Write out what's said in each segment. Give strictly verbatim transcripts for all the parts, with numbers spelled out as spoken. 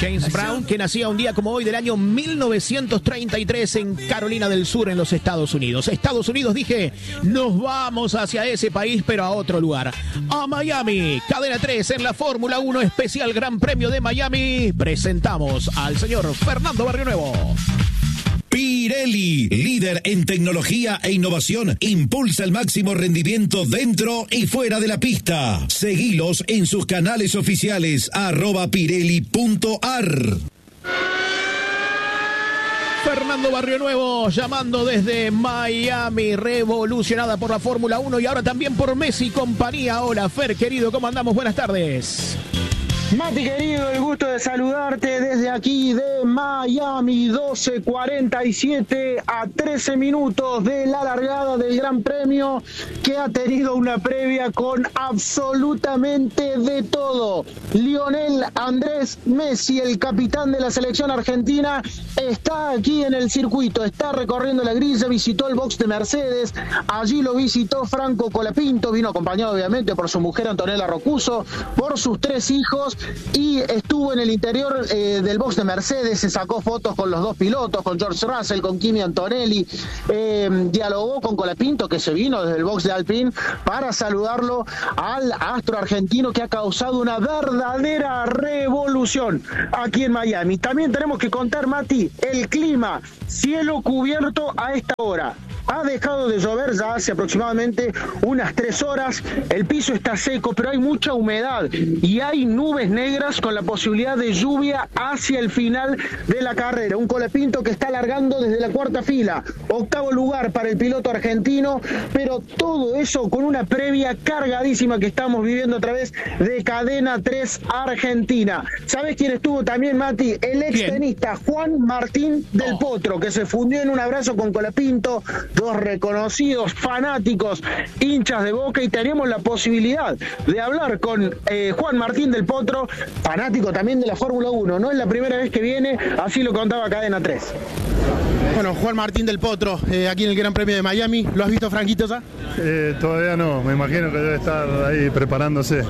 James Brown, que nacía un día como hoy del año mil novecientos treinta y tres en Carolina del Sur, en los Estados Unidos. Estados Unidos, dije, nos vamos hacia ese país, pero a otro lugar. A Miami, cadena tres en la Fórmula uno, especial Gran Premio de Miami. Presentamos al señor Fernando Barrionuevo. Pirelli, líder en tecnología e innovación, impulsa el máximo rendimiento dentro y fuera de la pista. Seguilos en sus canales oficiales, arroba pirelli punto ar. Fernando Barrionuevo llamando desde Miami, revolucionada por la Fórmula uno y ahora también por Messi y compañía. Hola, Fer, querido, ¿cómo andamos? Buenas tardes. Mati querido, el gusto de saludarte desde aquí de Miami, doce cuarenta y siete a trece minutos de la largada del Gran Premio, que ha tenido una previa con absolutamente de todo. Lionel Andrés Messi, el capitán de la selección argentina, está aquí en el circuito, está recorriendo la grilla, visitó el box de Mercedes, allí lo visitó Franco Colapinto, vino acompañado obviamente por su mujer Antonella Rocuso, por sus tres hijos, y estuvo en el interior eh, del box de Mercedes, se sacó fotos con los dos pilotos, con George Russell, con Kimi Antonelli, eh, dialogó con Colapinto, que se vino desde el box de Alpine para saludarlo al astro argentino, que ha causado una verdadera revolución aquí en Miami. También tenemos que contar, Mati, el clima, cielo cubierto a esta hora. Ha dejado de llover ya hace aproximadamente unas tres horas, el piso está seco, pero hay mucha humedad y hay nubes negras con la posibilidad de lluvia hacia el final de la carrera. Un Colapinto que está largando desde la cuarta fila, octavo lugar para el piloto argentino, pero todo eso con una previa cargadísima que estamos viviendo a través de Cadena tres Argentina. ¿Sabes quién estuvo también, Mati? El ex tenista Juan Martín del oh. Potro, que se fundió en un abrazo con Colapinto, dos reconocidos fanáticos, hinchas de Boca, y teníamos la posibilidad de hablar con eh, Juan Martín del Potro, fanático también de la Fórmula uno. No es la primera vez que viene, así lo contaba Cadena tres. Bueno, Juan Martín del Potro, eh, aquí en el Gran Premio de Miami. ¿Lo has visto, Franquito, ya? Eh, todavía no, me imagino que debe estar ahí preparándose.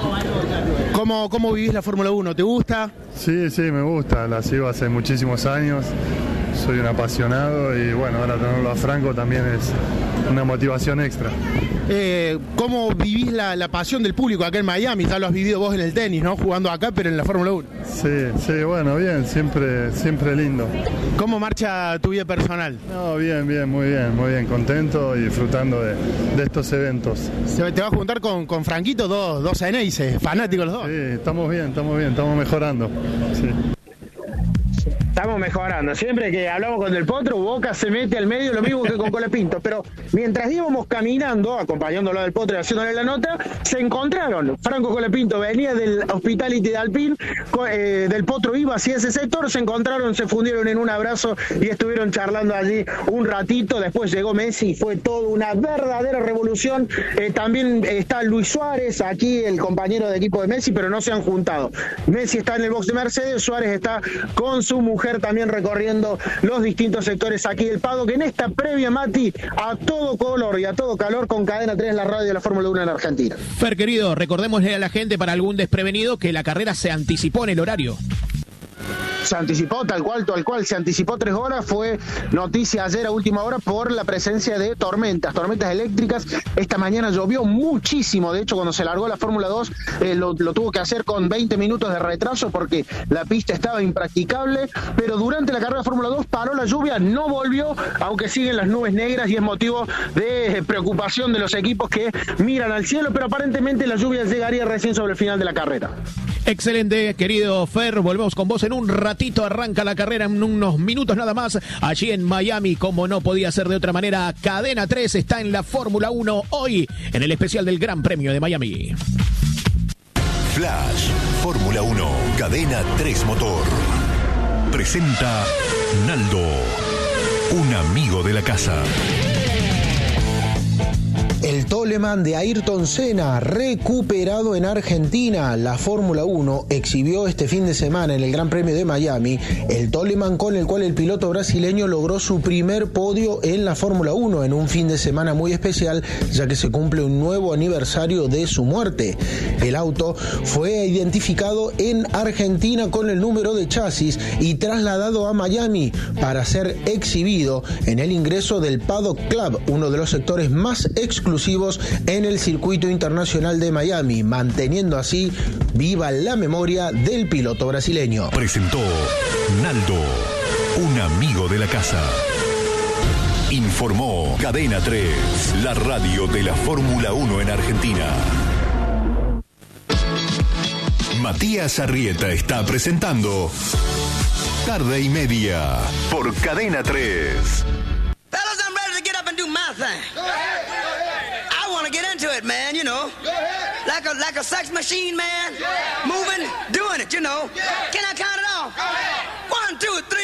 ¿Cómo, cómo vivís la Fórmula uno? ¿Te gusta? Sí, sí, me gusta, la sigo hace muchísimos años. Soy un apasionado y bueno, ahora tenerlo a Franco también es una motivación extra. Eh, ¿Cómo vivís la, la pasión del público acá en Miami? Ya lo has vivido vos en el tenis, ¿no? Jugando acá, pero en la Fórmula uno. Sí, sí, bueno, bien, siempre, siempre lindo. ¿Cómo marcha tu vida personal? No, bien, bien, muy bien, muy bien, contento y disfrutando de, de estos eventos. Te vas a juntar con, con Franquito, dos, dos Eneises, fanáticos los dos. Sí, estamos bien, estamos bien, estamos mejorando. Sí. Estamos mejorando. Siempre que hablamos con Del Potro, Boca se mete al medio, lo mismo que con Colapinto. Pero mientras íbamos caminando, acompañándolo del Potro y haciéndole la nota, se encontraron. Franco Colapinto venía del Hospitality de Alpine, eh, Del Potro iba hacia ese sector, se encontraron, se fundieron en un abrazo y estuvieron charlando allí un ratito. Después llegó Messi y fue toda una verdadera revolución. Eh, también está Luis Suárez, aquí el compañero de equipo de Messi, pero no se han juntado. Messi está en el box de Mercedes, Suárez está con su mujer también recorriendo los distintos sectores aquí del paddock, que en esta previa, Mati, a todo color y a todo calor con Cadena tres, la radio de la Fórmula uno en Argentina. Fer, querido, recordémosle a la gente, para algún desprevenido, que la carrera se anticipó en el horario. Se anticipó tal cual, tal cual, se anticipó tres horas, fue noticia ayer a última hora por la presencia de tormentas, tormentas eléctricas. Esta mañana llovió muchísimo, de hecho cuando se largó la Fórmula dos eh, lo, lo tuvo que hacer con veinte minutos de retraso porque la pista estaba impracticable, pero durante la carrera de Fórmula dos paró la lluvia, no volvió, aunque siguen las nubes negras y es motivo de preocupación de los equipos que miran al cielo, pero aparentemente la lluvia llegaría recién sobre el final de la carrera. Excelente, querido Fer, volvemos con vos en un ratito, arranca la carrera en unos minutos nada más, allí en Miami, como no podía ser de otra manera. Cadena tres está en la Fórmula uno hoy, en el especial del Gran Premio de Miami. Flash, Fórmula uno, Cadena tres Motor. Presenta Naldo, un amigo de la casa. El El Toleman de Ayrton Senna, recuperado en Argentina. La Fórmula uno exhibió este fin de semana en el Gran Premio de Miami el Toleman con el cual el piloto brasileño logró su primer podio en la Fórmula uno en un fin de semana muy especial, ya que se cumple un nuevo aniversario de su muerte. El auto fue identificado en Argentina con el número de chasis y trasladado a Miami para ser exhibido en el ingreso del Paddock Club, uno de los sectores más exclusivos en el circuito internacional de Miami, manteniendo así viva la memoria del piloto brasileño. Presentó Naldo, un amigo de la casa. Informó Cadena tres, la radio de la Fórmula uno en Argentina. Matías Arrieta está presentando Tarde y Media por Cadena tres. Fellas, I'm ready to get up and do my thing. I want to get into it, man, you know. Like a like a sex machine, man. Moving, doing it, you know. Can I count it off? One, two, three.